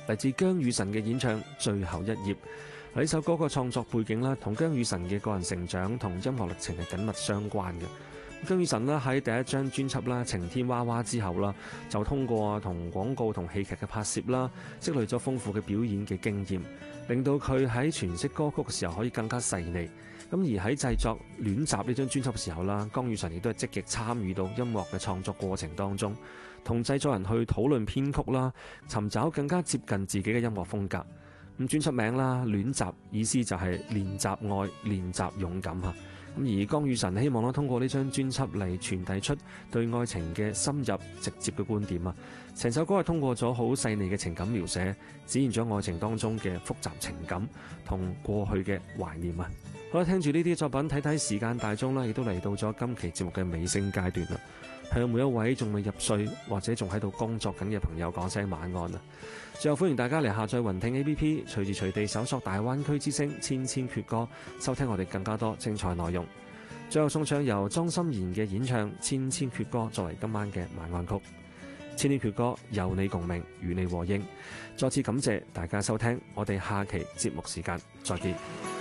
嚟自姜宇晨嘅演唱《最後一頁》。呢首歌嘅創作背景啦，同姜宇晨嘅個人成長同音樂歷程係緊密相關嘅。姜宇晨啦喺第一張專輯啦《晴天娃娃》之後啦，就通過同廣告同戲劇嘅拍攝啦，積累咗豐富嘅表演嘅經驗，令到佢喺詮釋歌曲嘅時候可以更加細膩。咁而喺製作《戀集》呢張專輯嘅時候啦，姜宇晨亦都係積極參與到音樂嘅創作過程當中，同製作人去討論編曲啦，尋找更加接近自己嘅音樂風格。咁專輯名啦《戀集》意思就係練習愛、練習勇敢嚇。咁而姜宇晨希望啦，通過呢張專輯嚟傳遞出對愛情嘅深入直接嘅觀點啊！成首歌係通過咗好細膩嘅情感描寫，展現咗愛情當中嘅複雜情感同過去嘅懷念啊！好啦，聽住呢啲作品，睇睇時間大鐘啦，亦都嚟到咗今期節目嘅尾聲階段啦。向每一位仲未入睡或者仲喺度工作緊嘅朋友講聲晚安啊！最後歡迎大家嚟下載雲聽 APP， 隨時隨地搜索大灣區之聲千千闕歌，收聽我哋更加多精彩內容。最後送上由莊心妍嘅演唱《千千闕歌》作為今晚嘅晚安曲。千千闕歌有你共鳴，與你和應。再次感謝大家收聽，我哋下期節目時間再見。